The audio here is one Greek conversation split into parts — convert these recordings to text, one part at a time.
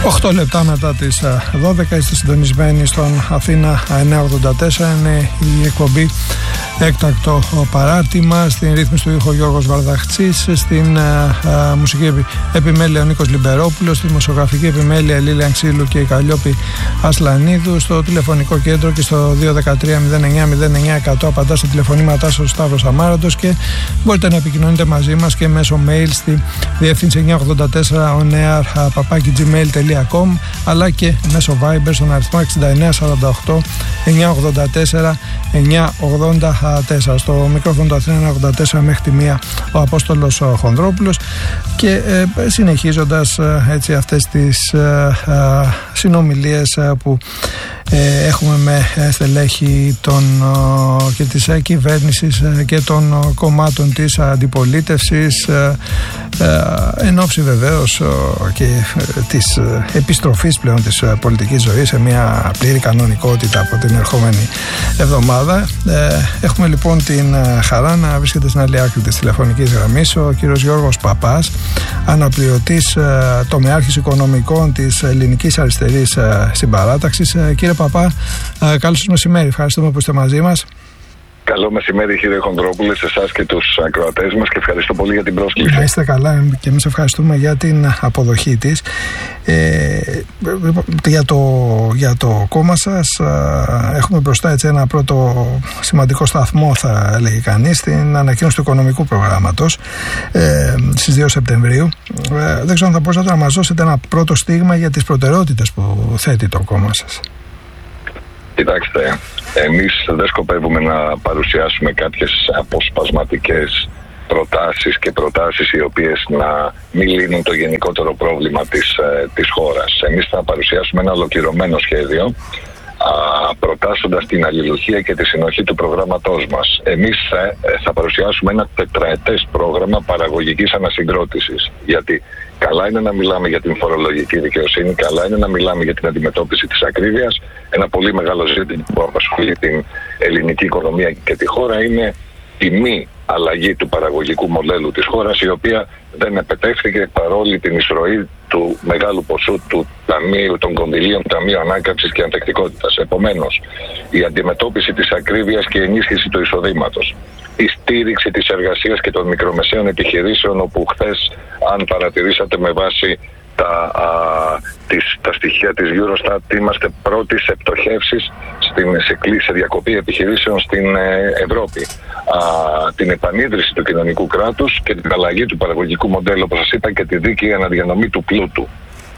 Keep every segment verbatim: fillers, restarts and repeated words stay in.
οκτώ λεπτά μετά τις δώδεκα είστε συντονισμένοι στον Αθήνα εννιακόσια ογδόντα τέσσερα. Είναι η εκπομπή Έκτακτο Παράρτημα. Στην ρύθμιση του ήχου Γιώργος Βαρδαχτσής, στην α, α, μουσική επιμέλεια ο Νίκος Λιμπερόπουλος, στη δημοσιογραφική επιμέλεια η Λίλια Ξύλου και η Καλλιόπη Ασλανίδου, στο τηλεφωνικό κέντρο και στο δύο ένα τρία μηδέν εννιά μηδέν εννιά εκατό απαντά στα τηλεφωνήματά σας ο Σταύρος Αμάρατος, και μπορείτε να επικοινωνείτε μαζί μας και μέσω mail στη διεύθυνση εννιακόσια ογδόντα τέσσερα onair παπάκι gmail τελεία com, αλλά και μέσω Viber στον αριθμό εξήντα εννέα σαράντα οκτώ εννιακόσια ογδόντα τέσσερα εννιακόσια ογδόντα τέσσερα. Στο μικρόφωνο του Αθήνα εννιακόσια ογδόντα τέσσερα μέχρι τη μία ο Απόστολος Χονδρόπουλος, και ε, συνεχίζοντας ε, έτσι αυτές τις ε, ε, συνομιλίες ε, που ε, έχουμε με στελέχη των, ε, και της ε, κυβέρνησης ε, και των ε, κομμάτων της αντιπολίτευσης, ε, ε, εν ώψη βεβαίως ε, και ε, της ε, επιστροφής πλέον της ε, πολιτικής ζωής σε μια πλήρη κανονικότητα από την ερχόμενη εβδομάδα. Ε, έχουμε λοιπόν την ε, χαρά να βρίσκεται στην άλλη άκρη της τηλεφωνικής γραμμής ο κύριος Γιώργος Παπάς, αναπληρωτής ε, τομεάρχης οικονομικών της Ελληνικής Αριστερής ε, Συμπαράταξης. Ε, κύριε Παπά, ε, καλώς σας μεσημέρι. Ευχαριστούμε που είστε μαζί μας. Καλό μεσημέρι, κύριε Χονδρόπουλε, σε εσάς και τους ακροατές μας, και ευχαριστώ πολύ για την πρόσκληση. Να είστε καλά, και εμείς ευχαριστούμε για την αποδοχή της. Ε, για, το, για το κόμμα σας έχουμε μπροστά έτσι ένα πρώτο σημαντικό σταθμό, θα έλεγε κανείς, στην ανακοίνωση του οικονομικού προγράμματος ε, στις δύο Σεπτεμβρίου. Ε, δεν ξέρω αν θα μπορούσατε να μας δώσετε ένα πρώτο στίγμα για τις προτεραιότητες που θέτει το κόμμα σας. Κοιτάξτε, εμείς δεν σκοπεύουμε να παρουσιάσουμε κάποιες αποσπασματικές προτάσεις και προτάσεις οι οποίες να μην λύνουν το γενικότερο πρόβλημα της, ε, της χώρας. Εμείς θα παρουσιάσουμε ένα ολοκληρωμένο σχέδιο, α, προτάσσοντας την αλληλουχία και τη συνοχή του προγράμματός μας. Εμείς θα, θα παρουσιάσουμε ένα τετραετές πρόγραμμα παραγωγικής ανασυγκρότησης. Γιατί καλά είναι να μιλάμε για την φορολογική δικαιοσύνη, καλά είναι να μιλάμε για την αντιμετώπιση της ακρίβειας. Ένα πολύ μεγάλο ζήτημα που απασχολεί την ελληνική οικονομία και τη χώρα είναι η μη αλλαγή του παραγωγικού μοντέλου της χώρας, η οποία δεν επετεύχθηκε παρόλη την εισρωή του μεγάλου ποσού του Ταμείου των Κονδυλίων, Ταμείου Ανάκαμψης και Ανθεκτικότητας. Επομένως, η αντιμετώπιση της ακρίβειας και η ενίσχυση του εισοδήματος, η στήριξη της εργασίας και των μικρομεσαίων επιχειρήσεων, όπου χθες, αν παρατηρήσατε με βάση τα, α, τις, τα στοιχεία της Eurostat, είμαστε πρώτοι σε πτωχεύσεις στην, σε, σε διακοπή επιχειρήσεων στην ε, Ευρώπη. Α, την επανίδρυση του κοινωνικού κράτους και την αλλαγή του παραγωγικού μοντέλου, όπως σας είπα, και τη δίκαιη αναδιανομή του πλούτου.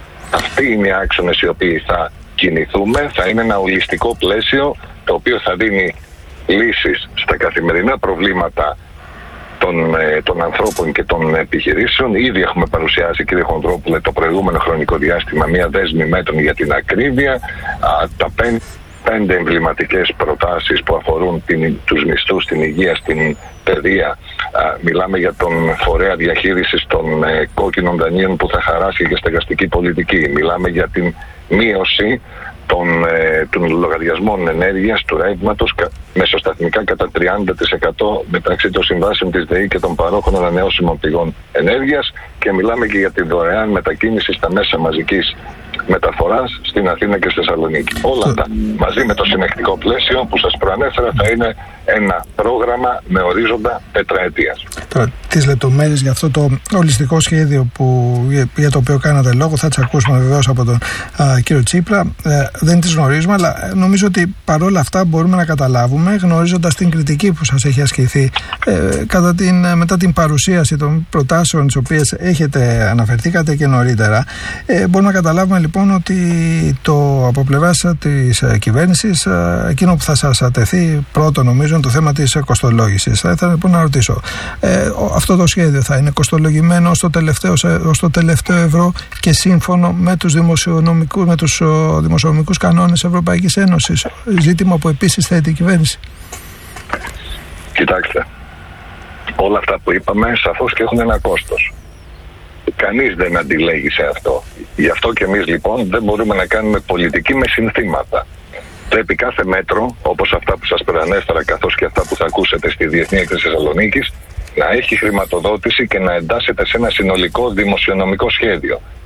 Αυτοί είναι οι άξονες οι οποίοι θα κινηθούμε. Θα είναι ένα ολιστικό πλαίσιο το οποίο θα δίνει λύσεις στα καθημερινά προβλήματα των, των ανθρώπων και των επιχειρήσεων. Ήδη έχουμε παρουσιάσει, κύριε Χονδρόπουλε, το προηγούμενο χρονικό διάστημα μία δέσμη μέτρων για την ακρίβεια. Α, τα πέντε, πέντε εμβληματικές προτάσεις που αφορούν την, τους μισθούς, την υγεία, στην παιδεία. Α, μιλάμε για τον φορέα διαχείρισης των ε, κόκκινων δανείων που θα χαράσει για στεγαστική πολιτική. Μιλάμε για την μείωση των, ε, των λογαριασμών ενέργειας, του ρεύματος, κα, μεσοσταθμικά κατά τριάντα τοις εκατό μεταξύ των συμβάσεων της ΔΕΗ και των παρόχων ανανεώσιμων πηγών ενέργειας, και μιλάμε και για τη δωρεάν μετακίνηση στα μέσα μαζικής μεταφοράς στην Αθήνα και στη Θεσσαλονίκη. Όλα αυτά μαζί με το συνεκτικό πλαίσιο που σας προανέφερα θα είναι ένα πρόγραμμα με ορίζοντα τετραετίας. Τώρα, τις λεπτομέρειες για αυτό το ολιστικό σχέδιο που, για το οποίο κάνατε λόγο θα τις ακούσουμε βεβαίως από τον α, κύριο Τσίπρα. Ε, δεν τις γνωρίζουμε, αλλά νομίζω ότι παρόλα αυτά μπορούμε να καταλάβουμε, γνωρίζοντας την κριτική που σας έχει ασκηθεί ε, κατά την, μετά την παρουσίαση των προτάσεων τις οποίες έχετε αναφερθήκατε και νωρίτερα, ε, μπορούμε να καταλάβουμε λοιπόν ότι το από πλευράς της κυβέρνησης εκείνο που θα σας ατεθεί πρώτο νομίζω είναι το θέμα της κοστολόγησης. Θα ήθελα λοιπόν να ρωτήσω, ε, αυτό το σχέδιο θα είναι κοστολογημένο στο τελευταίο, στο τελευταίο ευρώ και σύμφωνο με τους δημοσιονομικούς, με τους δημοσιονομικούς κανόνες Ευρωπαϊκής Ένωσης, ζήτημα που επίσης θέτει η κυβέρνηση? Κοιτάξτε, όλα αυτά που είπαμε σαφώς και έχουν ένα κόστος. Κανείς δεν αντιλέγει σε αυτό. Γι' αυτό και εμείς λοιπόν δεν μπορούμε να κάνουμε πολιτική με συνθήματα. Πρέπει κάθε μέτρο, όπως αυτά που σας προανέφερα, καθώς και αυτά που θα ακούσετε στη Διεθνή Έκθεση Θεσσαλονίκης, να έχει χρηματοδότηση και να εντάσσεται σε ένα συνολικό δημοσιονομικό σχέδιο.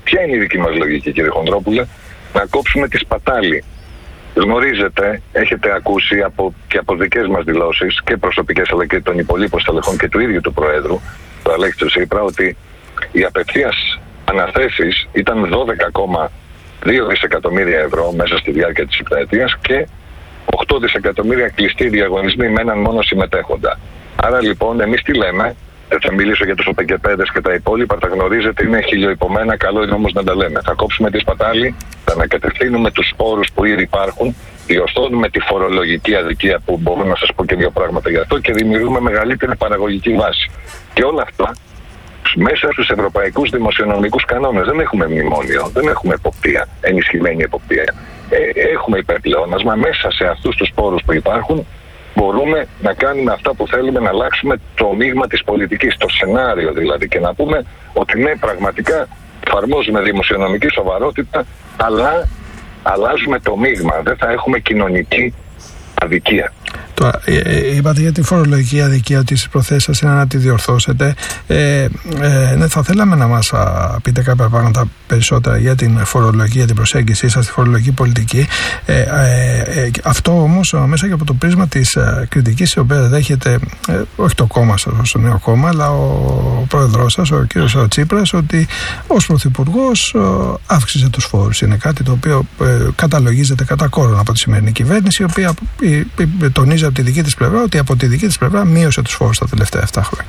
Ποια είναι η δική μας λογική, κύριε Χονδρόπουλε? Να κόψουμε τη σπατάλη. Γνωρίζετε, έχετε ακούσει από, και από δικές μας δηλώσεις και προσωπικές αλλά και των υπολείπων στελεχών και του ίδιου του Προέδρου, του Αλέξη Τσίπρα, ότι οι απευθείας αναθέσεις ήταν δώδεκα κόμμα δύο δισεκατομμύρια ευρώ μέσα στη διάρκεια της επταετίας και οκτώ δισεκατομμύρια κλειστοί διαγωνισμοί με έναν μόνο συμμετέχοντα. Άρα λοιπόν εμείς τι λέμε? Δεν θα μιλήσω για τους οπεκεπέδες και τα υπόλοιπα, τα γνωρίζετε, είναι χιλιοϊπωμένα, καλό είναι όμως να τα λέμε. Θα κόψουμε τη σπατάλη, θα ανακατευθύνουμε τους σπόρους που ήδη υπάρχουν, διορθώνουμε τη φορολογική αδικία που μπορώ να σας πω και δύο πράγματα γι' αυτό και δημιουργούμε μεγαλύτερη παραγωγική βάση. Και όλα αυτά μέσα στους ευρωπαϊκούς δημοσιονομικούς κανόνες. Δεν έχουμε μνημόνιο, δεν έχουμε εποπτεία, ενισχυμένη εποπτεία. Ε, έχουμε υπερπλεόνασμα. Μέσα σε αυτούς τους πόρους που υπάρχουν μπορούμε να κάνουμε αυτά που θέλουμε, να αλλάξουμε το μείγμα της πολιτικής, το σενάριο δηλαδή, και να πούμε ότι ναι, πραγματικά εφαρμόζουμε δημοσιονομική σοβαρότητα, αλλά αλλάζουμε το μείγμα. Δεν θα έχουμε κοινωνική αδικία. Τώρα, είπατε για τη φορολογική αδικία ότι στις προθέσεις σας είναι να τη διορθώσετε. Ε, ε, ναι, θα θέλαμε να μας α, πείτε κάποια πράγματα περισσότερα για την φορολογία, για την προσέγγιση σας στη φορολογική πολιτική. Ε, ε, ε, αυτό όμως μέσα και από το πρίσμα της ε, κριτικής, η οποία δέχεται ε, όχι το κόμμα σας ως το νέο κόμμα, αλλά ο πρόεδρός σας, ο κ. Τσίπρας, ότι ως πρωθυπουργός ε, αύξησε τους φόρους. Είναι κάτι το οποίο ε, καταλογίζεται κατά κόρον από τη σημερινή κυβέρνηση, η οποία ε, ε, τονίζει από τη δική της πλευρά ότι από τη δική της πλευρά μείωσε τους φόρους τα τελευταία επτά χρόνια.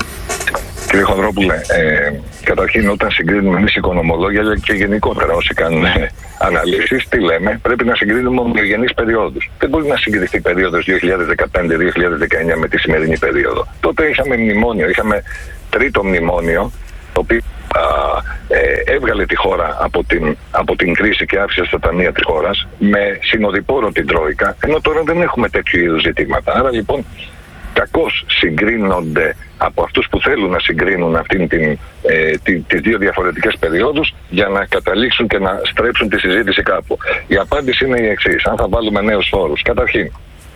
Κύριε Χονδρόπουλε, ε, καταρχήν όταν συγκρίνουμε εμείς οικονομολόγια και γενικότερα όσοι κάνουν ε, αναλύσεις, τι λέμε? Πρέπει να συγκρίνουμε ομοιογενείς περιόδους. Δεν μπορεί να συγκριθεί η περίοδος δύο χιλιάδες δεκαπέντε δύο χιλιάδες δεκαεννιά με τη σημερινή περίοδο. Τότε είχαμε μνημόνιο, είχαμε τρίτο μνημόνιο, το οποίο α, ε, έβγαλε τη χώρα από την, από την κρίση και άφησε στα ταμεία της χώρας με συνοδοιπόρο την Τρόικα, ενώ τώρα δεν έχουμε τέτοιου είδους ζητήματα. Άρα λοιπόν κακώς συγκρίνονται από αυτούς που θέλουν να συγκρίνουν αυτήν την, ε, τη, τις δύο διαφορετικές περιόδους για να καταλήξουν και να στρέψουν τη συζήτηση κάπου. Η απάντηση είναι η εξής: αν θα βάλουμε νέους φόρους, καταρχήν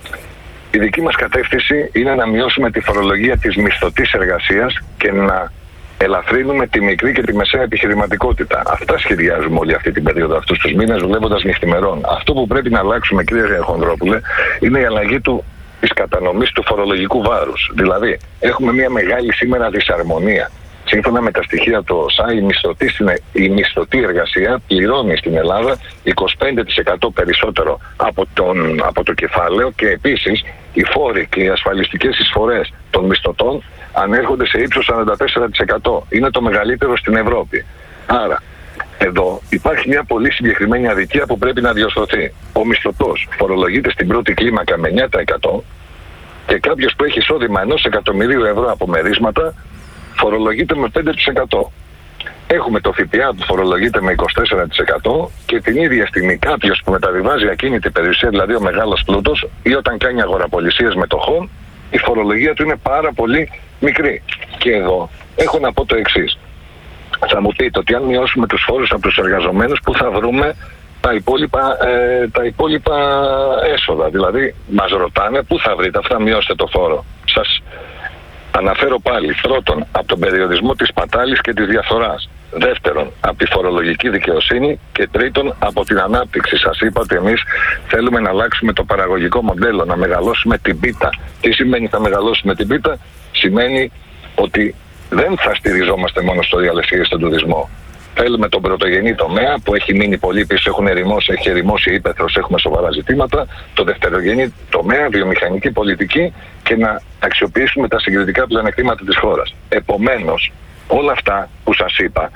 η δική μας κατεύθυνση είναι να μειώσουμε τη φορολογία της μισθωτής εργασίας και να ελαφρύνουμε τη μικρή και τη μεσαία επιχειρηματικότητα. Αυτά σχεδιάζουμε όλη αυτή την περίοδο, αυτούς τους μήνες, δουλεύοντας νυχθημερών. Αυτό που πρέπει να αλλάξουμε, κύριε Χονδρόπουλε, είναι η αλλαγή του, της κατανομής του φορολογικού βάρους. Δηλαδή, έχουμε μια μεγάλη σήμερα δυσαρμονία. Σύμφωνα με τα στοιχεία του ΟΣΑ, η μισθωτή, η μισθωτή εργασία πληρώνει στην Ελλάδα είκοσι πέντε τοις εκατό περισσότερο από, τον, από το κεφάλαιο και επίσης οι φόροι και οι ασφαλιστικές εισφορές των μισθωτών ανέρχονται σε ύψος σαράντα τέσσερα τοις εκατό. Είναι το μεγαλύτερο στην Ευρώπη. Άρα, εδώ υπάρχει μια πολύ συγκεκριμένη αδικία που πρέπει να διορθωθεί. Ο μισθωτός φορολογείται στην πρώτη κλίμακα με εννιά τοις εκατό και κάποιος που έχει εισόδημα ενός εκατομμυρίου ευρώ από μερίσματα φορολογείται με πέντε τοις εκατό. Έχουμε το ΦΠΑ που φορολογείται με είκοσι τέσσερα τοις εκατό και την ίδια στιγμή κάποιος που μεταβιβάζει ακίνητη περιουσία, δηλαδή ο μεγάλος πλούτος, ή όταν κάνει αγοραπολισίες μετοχών, η φορολογία του είναι πάρα πολύ μικρή. Και εδώ έχω να πω το εξής. Θα μου πείτε ότι αν μειώσουμε τους φόρους από τους εργαζομένους, πού θα βρούμε τα υπόλοιπα, ε, τα υπόλοιπα έσοδα? Δηλαδή, μας ρωτάνε πού θα βρείτε αυτά, μειώστε το φόρο. Σας αναφέρω πάλι. Πρώτον, από τον περιορισμό της πατάλης και της διαφθοράς. Δεύτερον, από τη φορολογική δικαιοσύνη. Και τρίτον, από την ανάπτυξη. Σας είπα ότι εμείς θέλουμε να αλλάξουμε το παραγωγικό μοντέλο, να μεγαλώσουμε την πίτα. Τι σημαίνει θα μεγαλώσουμε την πίτα? Σημαίνει ότι δεν θα στηριζόμαστε μόνο στο διαλεσί και στον τουρισμό. Θέλουμε τον πρωτογενή τομέα που έχει μείνει πολύ πίσω, έχουν ερημώσει, έχει ερημώσει η ύπαιθρος, έχουμε σοβαρά ζητήματα. Το δευτερογενή τομέα, βιομηχανική πολιτική και να αξιοποιήσουμε τα συγκριτικά πλεονεκτήματα της χώρας. Επομένως, όλα αυτά που σας είπα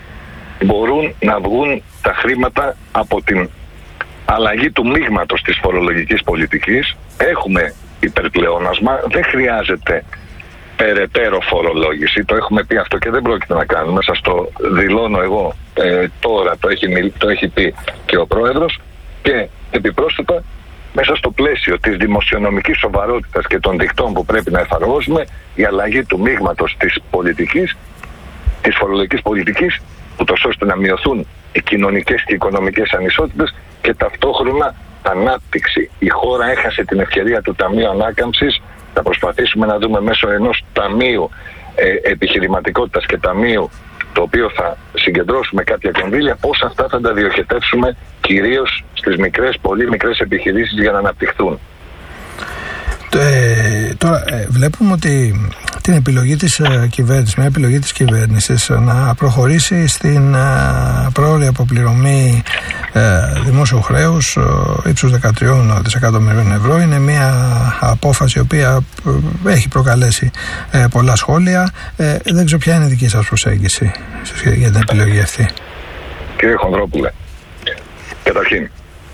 μπορούν να βγουν τα χρήματα από την αλλαγή του μείγματος της φορολογικής πολιτικής. Έχουμε υπερπλεόνασμα, δεν χρειάζεται περαιτέρω φορολόγηση, το έχουμε πει αυτό και δεν πρόκειται να κάνουμε, σας το δηλώνω εγώ ε, τώρα, το έχει, το έχει πει και ο Πρόεδρος, και επιπρόσθετα μέσα στο πλαίσιο της δημοσιονομικής σοβαρότητας και των δικτών που πρέπει να εφαρμόσουμε, η αλλαγή του μείγματος της πολιτικής, της φορολογικής πολιτικής, ούτως ώστε να μειωθούν οι κοινωνικές και οικονομικές ανισότητες και ταυτόχρονα ανάπτυξη. Η χώρα έχασε την ευκαιρία του Ταμείου Ανάκαμψης. Θα προσπαθήσουμε να δούμε μέσω ενός Ταμείου ε, Επιχειρηματικότητας και Ταμείου το οποίο θα συγκεντρώσουμε κάποια κονδύλια, πώς αυτά θα τα διοχετεύσουμε κυρίως στις μικρές, πολύ μικρές επιχειρήσεις για να αναπτυχθούν. Ε, τώρα ε, βλέπουμε ότι την επιλογή της ε, κυβέρνησης, μια επιλογή της κυβέρνησης να προχωρήσει στην ε, πρόωρη αποπληρωμή ε, δημόσιου χρέους ε, ύψους δεκατρία δισεκατομμυρίων ευρώ είναι μια απόφαση η οποία ε, έχει προκαλέσει ε, πολλά σχόλια. Ε, δεν ξέρω ποια είναι η δική σας προσέγγιση για την επιλογή αυτή. Κύριε Χονδρόπουλε, καταρχήν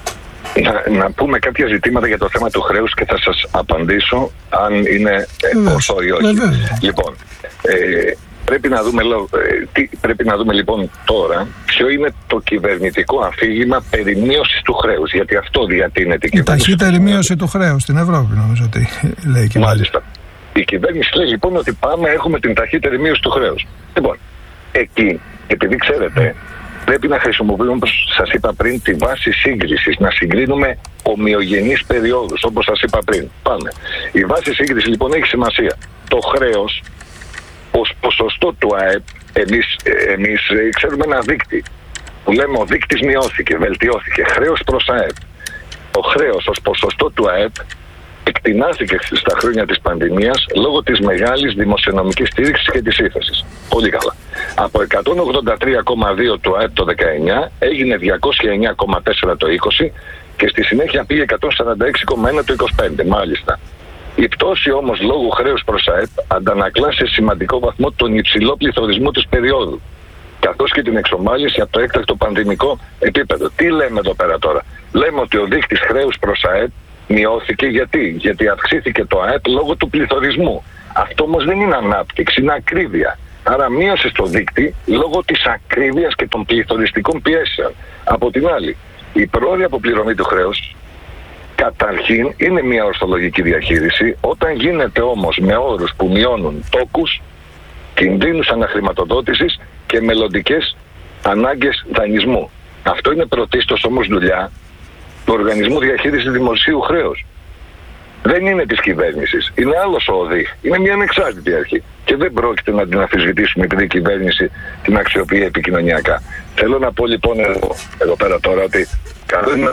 Να, να πούμε κάποια ζητήματα για το θέμα του χρέους και θα σας απαντήσω αν είναι ε, ορθό ή όχι. Βεβαίως. Λοιπόν, ε, πρέπει, να δούμε, ε, τι, πρέπει να δούμε λοιπόν τώρα ποιο είναι το κυβερνητικό αφήγημα περί μείωσης του χρέους. Γιατί αυτό διατείνεται η κυβέρνηση. Η ταχύτερη μείωση του χρέους στην Ευρώπη, νομίζω ότι λέει η κυβέρνηση. Μάλιστα. Η κυβέρνηση λέει λοιπόν ότι πάμε, έχουμε την ταχύτερη μείωση του χρέους. Λοιπόν, εκεί, επειδή ξέρετε, πρέπει να χρησιμοποιούμε, όπως σας είπα πριν, τη βάση σύγκρισης, να συγκρίνουμε ομοιογενείς περιόδους, όπως σας είπα πριν. Πάμε. Η βάση σύγκρισης λοιπόν έχει σημασία. Το χρέος, ως ποσοστό του ΑΕΠ, εμείς, εμείς ξέρουμε ένα δείκτη, που λέμε ο δείκτης μειώθηκε, βελτιώθηκε, χρέος προς ΑΕΠ. Το χρέος ως ποσοστό του ΑΕΠ εκτινάθηκε στα χρόνια της πανδημίας λόγω της μεγάλης δημοσιονομικής στήριξης και της ύφεσης. Πολύ καλά. Από εκατόν ογδόντα τρία κόμμα δύο του ΑΕΠ το δεκαεννιά έγινε διακόσια εννιά κόμμα τέσσερα το είκοσι και στη συνέχεια πήγε εκατόν σαράντα έξι κόμμα ένα το είκοσι πέντε. Μάλιστα. Η πτώση όμως λόγω χρέους προς ΑΕΠ αντανακλά σε σημαντικό βαθμό τον υψηλό πληθωρισμό της περίοδου, καθώς και την εξομάλυνση από το έκτακτο πανδημικό επίπεδο. Τι λέμε εδώ πέρα τώρα? Λέμε ότι ο δείκτης χρέους προς ΑΕΠ μειώθηκε γιατί? Γιατί αυξήθηκε το ΑΕΠ λόγω του πληθωρισμού. Αυτό όμως δεν είναι ανάπτυξη, είναι ακρίβεια. Άρα μείωσε στο δείκτη λόγω της ακρίβειας και των πληθωριστικών πιέσεων. Από την άλλη, η πρόωρη αποπληρωμή του χρέους καταρχήν είναι μια ορθολογική διαχείριση. Όταν γίνεται όμως με όρους που μειώνουν τόκους, κινδύνους αναχρηματοδότησης και μελλοντικές ανάγκες δανεισμού. Αυτό είναι πρωτίστως όμως δουλειά του Οργανισμού Διαχείρισης Δημοσίου Χρέους. Δεν είναι της κυβέρνησης. Είναι άλλος ο ΟΔΙΧ. Είναι μια ανεξάρτητη αρχή. Και δεν πρόκειται να την αμφισβητήσουμε επειδή η κυβέρνηση την αξιοποιεί επικοινωνιακά. Θέλω να πω λοιπόν εδώ, εδώ πέρα τώρα ότι καλό είναι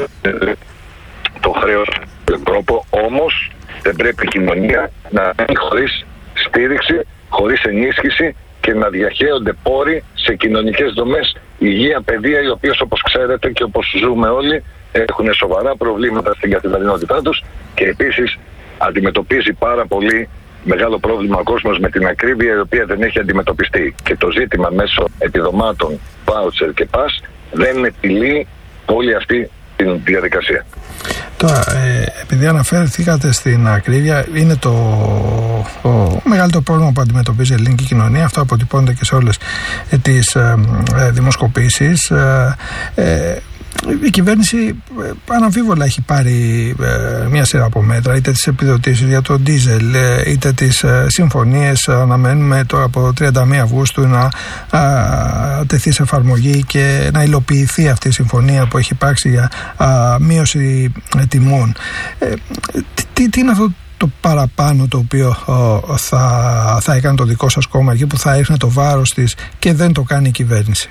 το χρέος στον τρόπο, όμως δεν πρέπει η κοινωνία να είναι χωρίς στήριξη, χωρίς ενίσχυση και να διαχέονται πόροι σε κοινωνικές δομές, υγεία, παιδεία, οι οποίες όπως ξέρετε και όπως ζούμε όλοι έχουν σοβαρά προβλήματα στην καθημερινότητά τους και επίσης αντιμετωπίζει πάρα πολύ μεγάλο πρόβλημα ο κόσμος με την ακρίβεια η οποία δεν έχει αντιμετωπιστεί. Και το ζήτημα μέσω επιδομάτων, voucher και pass δεν επιλύει όλη αυτή τη διαδικασία. Τώρα, ε, επειδή αναφέρθηκατε στην ακρίβεια, είναι το, το μεγαλύτερο πρόβλημα που αντιμετωπίζει η ελληνική κοινωνία. Αυτό αποτυπώνεται και σε όλες ε, τις ε, ε, δημοσκοπήσεις. Ε, ε, Η κυβέρνηση ε, αναμφίβολα έχει πάρει ε, μια σειρά από μέτρα, είτε τις επιδοτήσεις για το ντίζελ, ε, είτε τις ε, συμφωνίες. Αναμένουμε τώρα από τριάντα μία Αυγούστου να α, τεθεί σε εφαρμογή και να υλοποιηθεί αυτή η συμφωνία που έχει υπάρξει για α, μείωση ε, τιμών. Ε, τι, τι είναι αυτό το παραπάνω το οποίο ο, θα, θα έκανε το δικό σας κόμμα εκεί που θα έριχνε το βάρος της και δεν το κάνει η κυβέρνηση?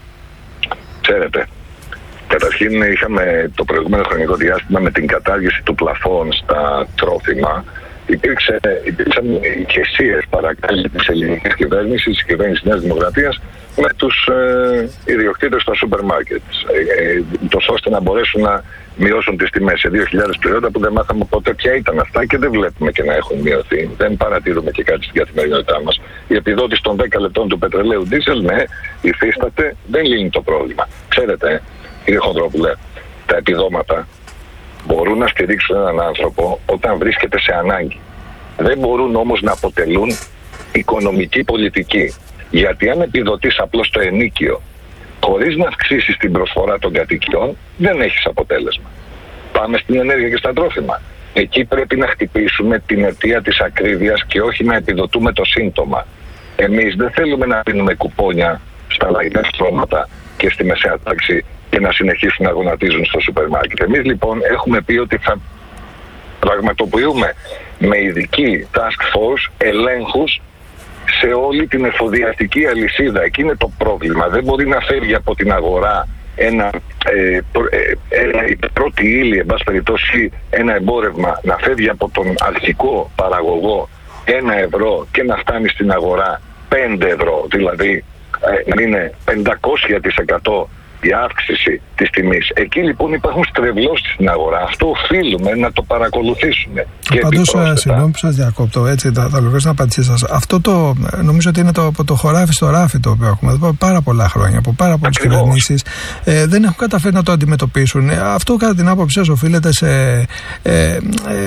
Ξέρετε, καταρχήν είχαμε το προηγούμενο χρονικό διάστημα με την κατάργηση του πλαφών στα τρόφιμα. Υπήρξε, υπήρξαν ηγεσίες παρακάλυψη της ελληνικής κυβέρνησης, της κυβέρνησης Νέας Δημοκρατίας, με τους ε, ιδιοκτήτες των σούπερ μάρκετ, ε, ε, τόσο ώστε να μπορέσουν να μειώσουν τις τιμές σε δύο χιλιάδες προϊόντα που δεν μάθαμε ποτέ ποια ήταν αυτά και δεν βλέπουμε και να έχουν μειωθεί. Δεν παρατηρούμε και κάτι στην καθημερινότητά μας. Η επιδότηση των δέκα λεπτών του πετρελαίου ντίζελ, ναι, υφίσταται, δεν λύνει το πρόβλημα. Ξέρετε, κύριε Χονδρόπουλε, τα επιδόματα μπορούν να στηρίξουν έναν άνθρωπο όταν βρίσκεται σε ανάγκη. Δεν μπορούν όμως να αποτελούν οικονομική πολιτική. Γιατί αν επιδοτείς απλώς το ενοίκιο χωρίς να αυξήσεις την προσφορά των κατοικιών, δεν έχεις αποτέλεσμα. Πάμε στην ενέργεια και στα τρόφιμα. Εκεί πρέπει να χτυπήσουμε την αιτία της ακρίβειας και όχι να επιδοτούμε το σύμπτωμα. Εμείς δεν θέλουμε να δίνουμε κουπόνια στα λαϊκά στρώματα και στη μεσαία τάξη και να συνεχίσουν να γονατίζουν στο σούπερ μάρκετ. Εμείς λοιπόν έχουμε πει ότι θα πραγματοποιούμε με ειδική task force ελέγχους σε όλη την εφοδιαστική αλυσίδα. Εκεί είναι το πρόβλημα. Δεν μπορεί να φεύγει από την αγορά ένα, ε, ε, ένα η πρώτη ύλη, εν πάση περιπτώσει, ένα εμπόρευμα να φεύγει από τον αρχικό παραγωγό ένα ευρώ και να φτάνει στην αγορά πέντε ευρώ, δηλαδή ε, να είναι πεντακόσια τοις εκατό η αύξηση της τιμής. Εκεί λοιπόν υπάρχουν στρεβλώσεις στην αγορά. Αυτό οφείλουμε να το παρακολουθήσουμε. Πάντως, συγγνώμη που σας διακόπτω, έτσι θα ολοκληρώσω την απάντησή σας. Αυτό το νομίζω ότι είναι το, από το χωράφι στο ράφι το οποίο έχουμε εδώ πάρα πολλά χρόνια, από πάρα πολλές κυβερνήσεις. Ε, δεν έχουν καταφέρει να το αντιμετωπίσουν. Ε, αυτό κατά την άποψή σας οφείλεται σε ε, ε, ε,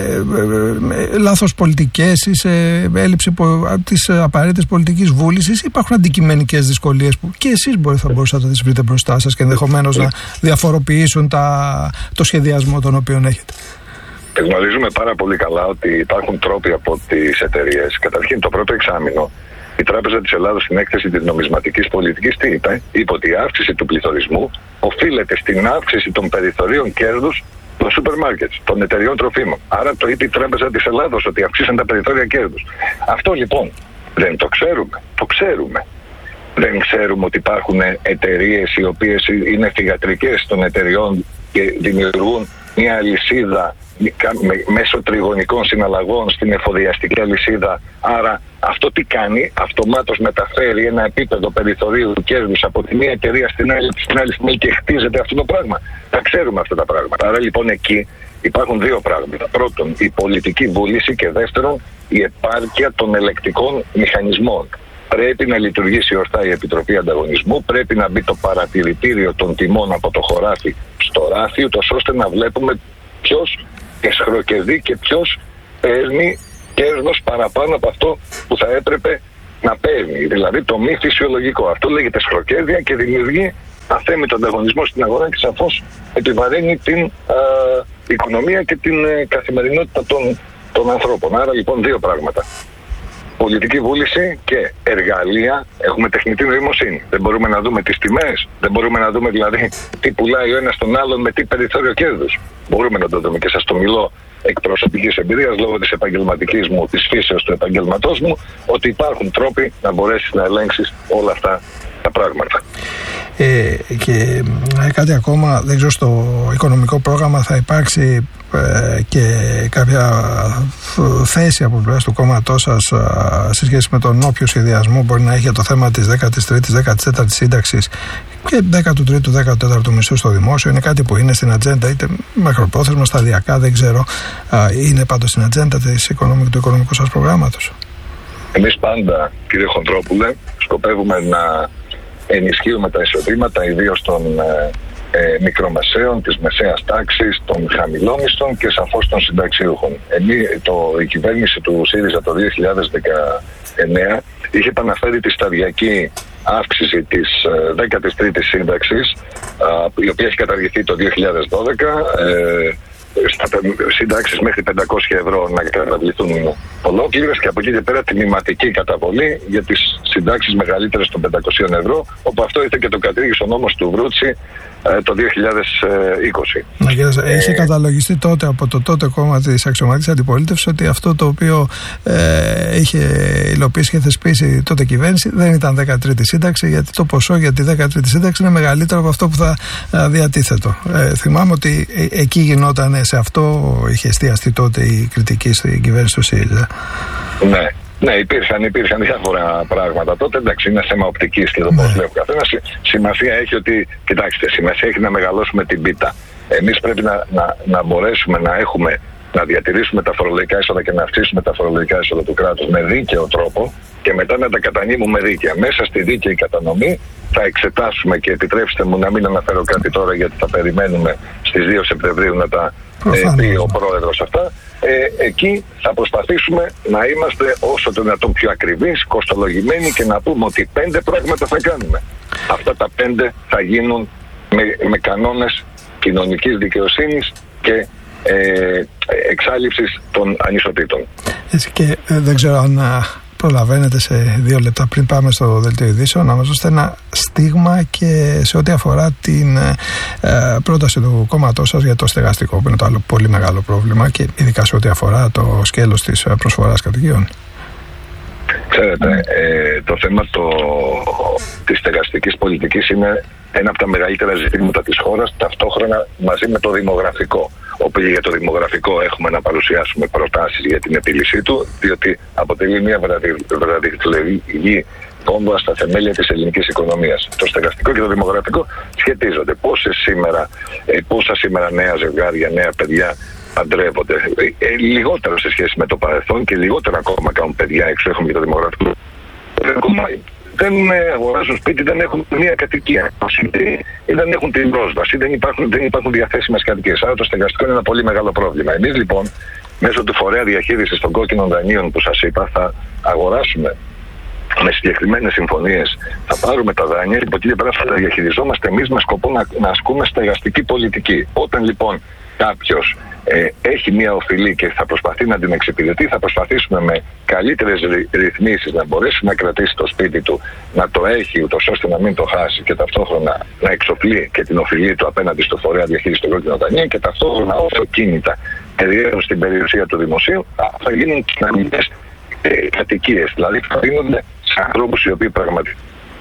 ε, λάθος πολιτικές ή σε έλλειψη της απαραίτητης πολιτικής βούλησης. Υπάρχουν αντικειμενικές δυσκολίες που και εσείς μπορεί, θα μπορούσατε να τις βρείτε μπροστά σας και ενδεχομένως να διαφοροποιήσουν τα, το σχεδιασμό τον οποίο έχετε. Γνωρίζουμε πάρα πολύ καλά ότι υπάρχουν τρόποι από τις εταιρείες. Καταρχήν, το πρώτο εξάμηνο, η Τράπεζα της Ελλάδος στην έκθεση της νομισματικής πολιτικής τι είπε? Είπε ότι η αύξηση του πληθωρισμού οφείλεται στην αύξηση των περιθωρίων κέρδους των σούπερ μάρκετ, των εταιριών τροφίμων. Άρα το είπε η Τράπεζα της Ελλάδος ότι αυξήσαν τα περιθώρια κέρδους. Αυτό λοιπόν δεν το ξέρουμε. Το ξέρουμε. Δεν ξέρουμε ότι υπάρχουν εταιρείες οι οποίες είναι θυγατρικές των εταιριών και δημιουργούν μια αλυσίδα μέσω τριγωνικών συναλλαγών στην εφοδιαστική αλυσίδα. Άρα αυτό τι κάνει? Αυτομάτως μεταφέρει ένα επίπεδο περιθωρίου κέρδους από τη μία εταιρεία στην άλλη, στην άλλη στιγμή και χτίζεται αυτό το πράγμα. Τα ξέρουμε αυτά τα πράγματα. Άρα λοιπόν εκεί υπάρχουν δύο πράγματα. Πρώτον, η πολιτική βούληση και δεύτερον, η επάρκεια των ελεκτικών μηχανισμών. Πρέπει να λειτουργήσει ορθά η Επιτροπή Ανταγωνισμού, πρέπει να μπει το παρατηρητήριο των τιμών από το χωράφι στο ράφι, ούτως ώστε να βλέπουμε ποιος εσχροκερδεί και ποιος παίρνει κέρδος παραπάνω από αυτό που θα έπρεπε να παίρνει. Δηλαδή το μη φυσιολογικό. Αυτό λέγεται εσχροκέρδεια και δημιουργεί αθέμητο ανταγωνισμό στην αγορά και σαφώς επιβαρύνει την α, οικονομία και την ε, καθημερινότητα των, των ανθρώπων. Άρα λοιπόν δύο πράγματα. Πολιτική βούληση και εργαλεία. Έχουμε τεχνητή νοημοσύνη. Δεν μπορούμε να δούμε τις τιμές. Δεν μπορούμε να δούμε δηλαδή τι πουλάει ο ένας τον άλλον με τι περιθώριο κέρδους. Μπορούμε να το δούμε και σας το μιλώ εκ προσωπικής εμπειρίας λόγω της επαγγελματικής μου, της φύσεως του επαγγελματός μου, ότι υπάρχουν τρόποι να μπορέσεις να ελέγξεις όλα αυτά τα πράγματα. Ε, και ε, κάτι ακόμα, δεν ξέρω, στο οικονομικό πρόγραμμα θα υπάρξει ε, και κάποια θέση από πλευράς του κόμματός σας ε, σε σχέση με τον όποιο σχεδιασμό μπορεί να έχει για το θέμα της δέκατης τρίτης, δέκατης τέταρτης σύνταξης και δέκατου τρίτου, δέκατου τέταρτου μισθού στο δημόσιο. Είναι κάτι που είναι στην ατζέντα, είτε μακροπρόθεσμα, σταδιακά, δεν ξέρω. Ε, είναι πάντως στην ατζέντα της οικονομικού, του οικονομικού σας προγράμματος? Εμείς πάντα, κύριε Χοντρόπουλε, σκοπεύουμε να ενισχύουμε τα εισοδήματα, ιδίως των ε, ε, μικρομεσαίων, της μεσαίας τάξης, των χαμηλόμισθων και σαφώς των συνταξιούχων. Εμείς, το, η κυβέρνηση του ΣΥΡΙΖΑ το δύο χιλιάδες δεκαεννέα είχε επαναφέρει τη σταδιακή αύξηση της ε, δέκατης τρίτης σύνταξης, ε, η οποία έχει καταργηθεί το δύο χιλιάδες δώδεκα, ε, στα συντάξεις μέχρι πεντακόσια ευρώ να καταβληθούν ολόκληρες και από εκεί και πέρα τιμηματική καταβολή για τις συντάξεις μεγαλύτερες των πεντακόσια ευρώ, όπου αυτό ήρθε και το κατήργησε ο νόμος του Βρούτσι ε, το δύο χιλιάδες είκοσι. Ε, είχε καταλογιστεί τότε από το τότε κόμμα της αξιωματικής αντιπολίτευσης ότι αυτό το οποίο ε, είχε υλοποιήσει και θεσπίσει τότε κυβέρνηση δεν ήταν δέκατη τρίτη σύνταξη, γιατί το ποσό για τη δέκατη τρίτη σύνταξη είναι μεγαλύτερο από αυτό που θα ε, διατίθετο. Ε, θυμάμαι ότι ε, εκεί γινόταν, σε αυτό είχε εστιαστεί τότε η κριτική στην κυβέρνηση του ΣΥΡΙΖΑ. Ναι. Ναι, υπήρχαν, υπήρχαν διάφορα πράγματα τότε. Εντάξει, είναι θέμα οπτικής και εδώ ναι. πώς βλέπει ο καθένας. Σημασία έχει ότι, κοιτάξτε, σημασία έχει να μεγαλώσουμε την πίτα. Εμείς πρέπει να, να, να μπορέσουμε να έχουμε, να διατηρήσουμε τα φορολογικά έσοδα και να αυξήσουμε τα φορολογικά έσοδα του κράτους με δίκαιο τρόπο και μετά να τα κατανείμουμε δίκαια. Μέσα στη δίκαιη κατανομή θα εξετάσουμε, και επιτρέψτε μου να μην αναφέρω κάτι τώρα γιατί θα περιμένουμε στις δύο Σεπτεμβρίου να τα ε, πει ο πρόεδρος αυτά. Ε, εκεί θα προσπαθήσουμε να είμαστε όσο το δυνατόν πιο ακριβείς, κοστολογημένοι και να πούμε ότι πέντε πράγματα θα κάνουμε. Αυτά τα πέντε θα γίνουν με, με κανόνες κοινωνικής δικαιοσύνης και ε, εξάλληψης των ανισοτήτων. Έτσι, και ε, δεν ξέρω αν προλαβαίνετε σε δύο λεπτά πριν πάμε στο δελτίο ειδήσεων να μας δώσετε ένα στίγμα και σε ό,τι αφορά την ε, πρόταση του κόμματός σας για το στεγαστικό, που είναι το άλλο πολύ μεγάλο πρόβλημα, και ειδικά σε ό,τι αφορά το σκέλος της προσφοράς κατοικιών. Ξέρετε, ε, το θέμα το, της στεγαστικής πολιτικής είναι ένα από τα μεγαλύτερα ζητήματα της χώρας, ταυτόχρονα μαζί με το δημογραφικό. Όπου για το δημογραφικό έχουμε να παρουσιάσουμε προτάσεις για την επίλυσή του, διότι αποτελεί μια βραδιχτυλική βόμβα στα θεμέλια της ελληνικής οικονομίας. Το στεγαστικό και το δημογραφικό σχετίζονται. Πόσες σήμερα, ε, πόσα σήμερα νέα ζευγάρια, νέα παιδιά παντρεύονται. Ε, ε, λιγότερο σε σχέση με το παρελθόν και λιγότερο ακόμα κάνουν παιδιά έξω. Έχουμε και το δημογραφικό. Δεν αγοράζουν σπίτι, δεν έχουν μια κατοικία. Ή δεν έχουν την πρόσβαση, δεν υπάρχουν, δεν υπάρχουν διαθέσιμες κατοικίες. Άρα το στεγαστικό είναι ένα πολύ μεγάλο πρόβλημα. Εμείς λοιπόν, μέσω του φορέα διαχείρισης των κόκκινων δανείων που σας είπα, θα αγοράσουμε με συγκεκριμένες συμφωνίες. Θα πάρουμε τα δάνεια και από εκεί και πέρα θα τα διαχειριζόμαστε εμείς με σκοπό να, να ασκούμε στεγαστική πολιτική. Όταν λοιπόν κάποιος ε, έχει μια οφειλή και θα προσπαθεί να την εξυπηρετεί, θα προσπαθήσουμε με καλύτερες ρυθμίσεις να μπορέσει να κρατήσει το σπίτι του, να το έχει ούτως ώστε να μην το χάσει και ταυτόχρονα να εξοπλεί και την οφειλή του απέναντι στο φορέα διαχείριση των κόκκινων δανείων και ταυτόχρονα όσο κίνητα περιέχουν στην περιουσία του δημοσίου θα γίνουν κοινωνικές ε, κατοικίες. Δηλαδή θα δίνονται σε ανθρώπους οι οποίοι πραγματικά.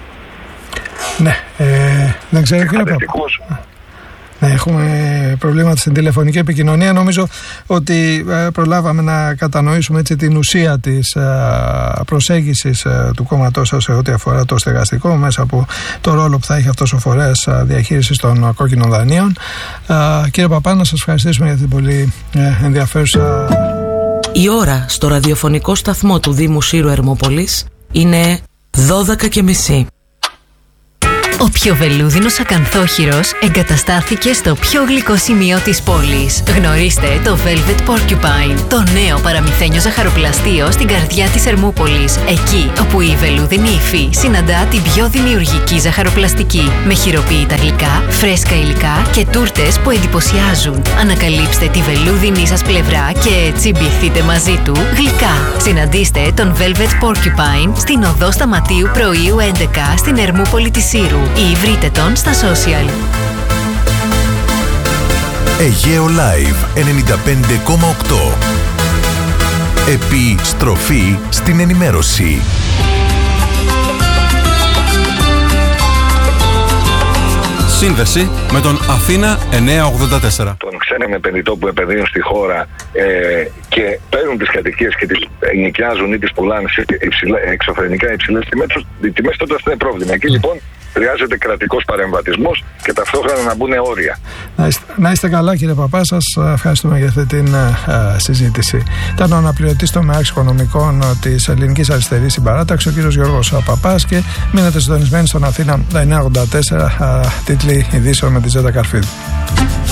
Ναι, ε, δεν ξέρω κύριε Παπά. Ναι, έχουμε προβλήματα στην τηλεφωνική επικοινωνία. Νομίζω ότι ε, προλάβαμε να κατανοήσουμε έτσι την ουσία της ε, προσέγγισης ε, του κόμματός σας σε ό,τι αφορά το στεγαστικό μέσα από το ρόλο που θα έχει αυτός ο φορέας ε, διαχείρισης των κόκκινων δανείων. Ε, κύριε Παπά, να σας ευχαριστήσουμε για την πολύ ε, ενδιαφέρουσα... Η ώρα στο ραδιοφωνικό σταθμό του Δήμου Σύρου Ερμόπολης είναι δώδεκα και μισή. Ο πιο βελούδινος ακανθόχειρος εγκαταστάθηκε στο πιο γλυκό σημείο της πόλης. Γνωρίστε το Velvet Porcupine, το νέο παραμυθένιο ζαχαροπλαστείο στην καρδιά της Ερμούπολης. Εκεί όπου η βελούδινη υφή συναντά την πιο δημιουργική ζαχαροπλαστική. Με χειροποίητα γλυκά, φρέσκα υλικά και τούρτες που εντυπωσιάζουν. Ανακαλύψτε τη βελούδινη σας πλευρά και τσιμπηθείτε μαζί του γλυκά. Συναντήστε τον Velvet Porcupine στην οδό Σταματίου Πρωίου έντεκα στην Ερμούπολη της Σύρου. Ή βρείτε τον στα social. Αιγαίο Live ενενήντα πέντε κόμμα οκτώ. Επιστροφή στην ενημέρωση. Σύνδεση με τον Αθήνα εννιακόσια ογδόντα τέσσερα. Τον ξένων επενδυτών που επενδύουν στη χώρα ε, και παίρνουν τις κατοικίες και τις νοικιάζουν ή τις πουλάνε σε υψηλά, εξωφρενικά υψηλές τιμές, οι τιμές τότε αυτό είναι πρόβλημα. Εκεί λοιπόν χρειάζεται κρατικός παρεμβατισμός και ταυτόχρονα να μπουν όρια. Να είστε, να είστε καλά κύριε Παπά, σας ευχαριστούμε για αυτή την uh, συζήτηση. Ήταν ο αναπληρωτής τομέας οικονομικών της Ελληνικής Αριστερής Συμπαράταξης, ο κύριος Γιώργος Παπάς, και μείνετε συντονισμένοι στον Αθήνα εννιακόσια ογδόντα τέσσερα, uh, τίτλοι ειδήσεων με τη Ζέτα Καρφίδου.